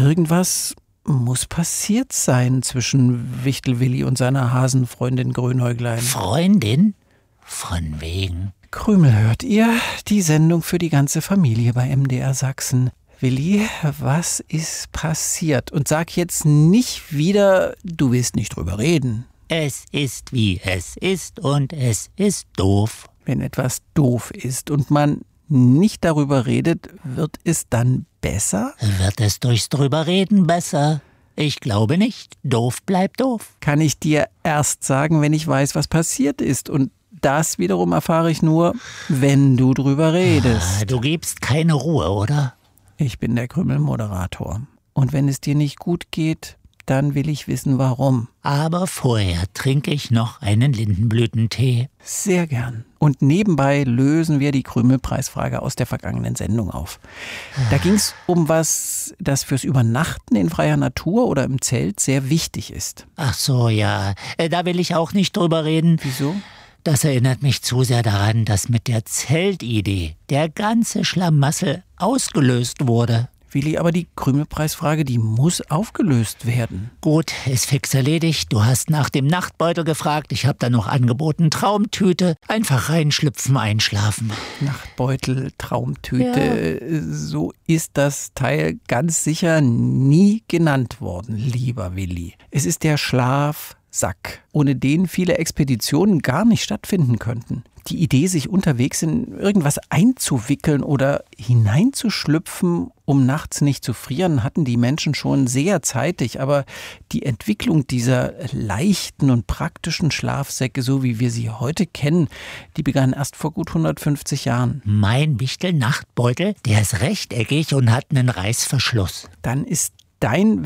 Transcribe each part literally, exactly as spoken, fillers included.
Irgendwas muss passiert sein zwischen Wichtel-Willi und seiner Hasenfreundin Grünäuglein. Freundin? Von wegen. Krümel hört ihr, die Sendung für die ganze Familie bei M D R Sachsen. Willi, was ist passiert? Und sag jetzt nicht wieder, du willst nicht drüber reden. Es ist, wie es ist und es ist doof. Wenn etwas doof ist und man nicht darüber redet, wird es dann besser? Wird es durchs Drüberreden besser? Ich glaube nicht. Doof bleibt doof. Kann ich dir erst sagen, wenn ich weiß, was passiert ist. Und das wiederum erfahre ich nur, wenn du drüber redest. Ah, du gibst keine Ruhe, oder? Ich bin der Krümel-Moderator. Und wenn es dir nicht gut geht, dann will ich wissen, warum. Aber vorher trinke ich noch einen Lindenblütentee. Sehr gern. Und nebenbei lösen wir die Krümel-Preisfrage aus der vergangenen Sendung auf. Da ging es um was, das fürs Übernachten in freier Natur oder im Zelt sehr wichtig ist. Ach so, ja. Da will ich auch nicht drüber reden. Wieso? Das erinnert mich zu sehr daran, dass mit der Zeltidee der ganze Schlamassel ausgelöst wurde. Willi, aber die Krümelpreisfrage, die muss aufgelöst werden. Gut, ist fix erledigt. Du hast nach dem Nachtbeutel gefragt. Ich habe da noch angeboten, Traumtüte. Einfach reinschlüpfen, einschlafen. Nachtbeutel, Traumtüte, ja. So ist das Teil ganz sicher nie genannt worden, lieber Willi. Es ist der Schlafsack, ohne den viele Expeditionen gar nicht stattfinden könnten. Die Idee, sich unterwegs in irgendwas einzuwickeln oder hineinzuschlüpfen, um nachts nicht zu frieren, hatten die Menschen schon sehr zeitig. Aber die Entwicklung dieser leichten und praktischen Schlafsäcke, so wie wir sie heute kennen, die begann erst vor gut hundertfünfzig Jahren. Mein Wichtel-Nachtbeutel, der ist rechteckig und hat einen Reißverschluss. Dann ist dein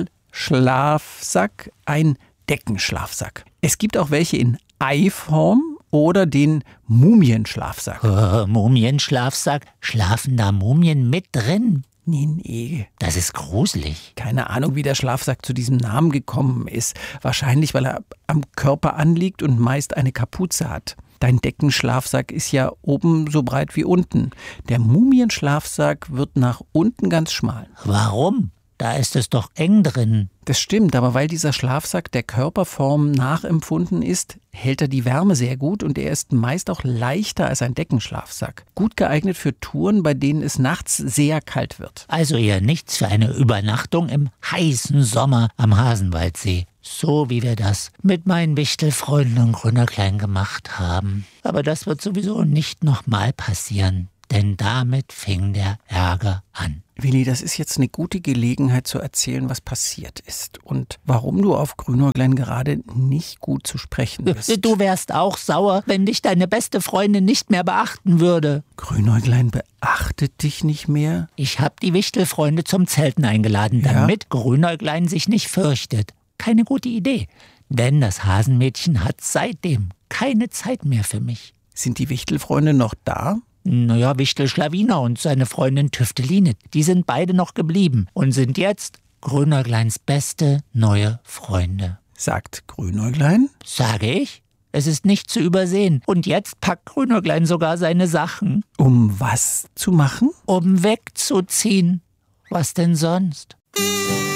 Wichtel-Schlafsack ein Deckenschlafsack. Es gibt auch welche in Eiform oder den Mumienschlafsack. Oh, Mumienschlafsack? Schlafen da Mumien mit drin? Nee, nee. Das ist gruselig. Keine Ahnung, wie der Schlafsack zu diesem Namen gekommen ist. Wahrscheinlich, weil er am Körper anliegt und meist eine Kapuze hat. Dein Deckenschlafsack ist ja oben so breit wie unten. Der Mumienschlafsack wird nach unten ganz schmal. Warum? Da ist es doch eng drin. Das stimmt, aber weil dieser Schlafsack der Körperform nachempfunden ist, hält er die Wärme sehr gut und er ist meist auch leichter als ein Deckenschlafsack. Gut geeignet für Touren, bei denen es nachts sehr kalt wird. Also eher nichts für eine Übernachtung im heißen Sommer am Hasenwaldsee. So wie wir das mit meinen Wichtelfreunden und Grünäuglein gemacht haben. Aber das wird sowieso nicht nochmal passieren. Denn damit fing der Ärger an. Willi, das ist jetzt eine gute Gelegenheit zu erzählen, was passiert ist und warum du auf Grünäuglein gerade nicht gut zu sprechen bist. Du wärst auch sauer, wenn dich deine beste Freundin nicht mehr beachten würde. Grünäuglein beachtet dich nicht mehr? Ich habe die Wichtelfreunde zum Zelten eingeladen, Ja? damit Grünäuglein sich nicht fürchtet. Keine gute Idee, denn das Hasenmädchen hat seitdem keine Zeit mehr für mich. Sind die Wichtelfreunde noch da? Naja, Wichtel Schlawiner und seine Freundin Tüfteline, die sind beide noch geblieben und sind jetzt Grünäugleins beste neue Freunde. Sagt Grünäuglein? Sage ich? Es ist nicht zu übersehen. Und jetzt packt Grünäuglein sogar seine Sachen. Um was zu machen? Um wegzuziehen. Was denn sonst?